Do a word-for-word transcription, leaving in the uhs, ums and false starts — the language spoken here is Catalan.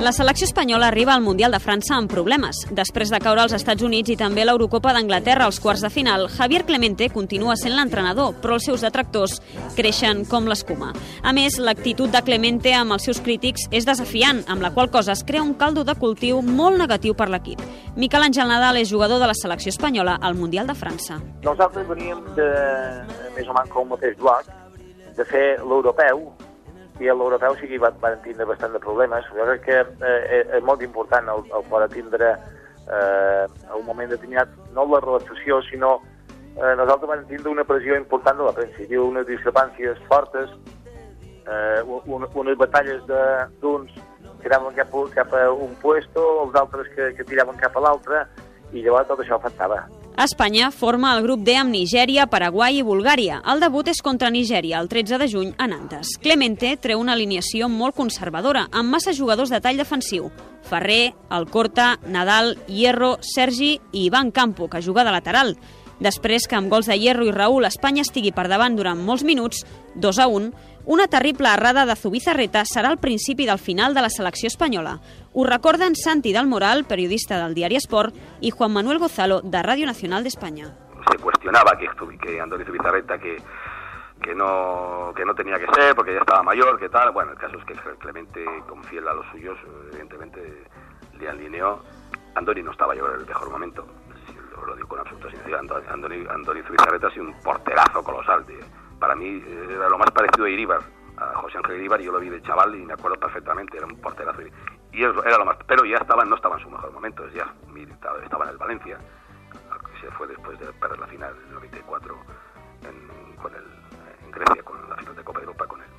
La selecció espanyola arriba al Mundial de França amb problemes. Després de caure als Estats Units i també l'Eurocopa d'Anglaterra als quarts de final, Javier Clemente continua sent l'entrenador, però els seus detractors creixen com l'escuma. A més, l'actitud de Clemente amb els seus crítics és desafiant, amb la qual cosa es crea un caldo de cultiu molt negatiu per l'equip. Miquel Àngel Nadal és jugador de la selecció espanyola al Mundial de França. Nosaltres veníem de, més o menys com el mateix bloc, de fer l'europeu, i a l'europeu sí que van tindre bastant de problemes. Jo crec que eh, és molt important el, el poder tindre eh, un moment determinat, no la relaxació, sinó eh, nosaltres vam tindre una pressió important de la premsa. Hi havia unes discrepàncies fortes, eh, un, unes batalles d'uns que tiraven cap, cap a un puesto, els altres que, que tiraven cap a l'altre, i llavors tot això afectava. Espanya forma el grup D amb Nigèria, Paraguai i Bulgària. El debut és contra Nigèria el tretze de juny a Nantes. Clemente treu una alineació molt conservadora, amb massa jugadors de tall defensiu. Ferrer, Alcorta, Nadal, Hierro, Sergi i Iván Campo, que juga de lateral. Després que amb gols de Hierro i Raúl Espanya estigui per davant durant molts minuts, dos a un, una terrible errada de Zubizarreta serà el principi del final de la selecció espanyola. Ho recorden Santi del Moral, periodista del diari Sport, y Juan Manuel Gozalo, de Radio Nacional de España. Se cuestionaba que, que Andoni Zubizarreta que, que, no, que no tenía que ser, porque ya estaba mayor, que tal. Bueno, el caso es que Clemente, como fiel a los suyos, evidentemente le alineó. Andoni no estaba yo en el mejor momento, lo, lo digo con absoluta sinceridad. Andoni, Andoni Zubizarreta ha sido un porterazo colosal, tío. Para mí era lo más parecido a Iríbar, a José Ángel Iríbar, y yo lo vi de chaval y me acuerdo perfectamente, era un porterazo. Y era lo más, pero ya estaba, no estaba en su mejor momento, ya estaba en el Valencia, se fue después de perder la final en el noventa y cuatro en, con el, en Grecia, con la final de Copa de Europa con él.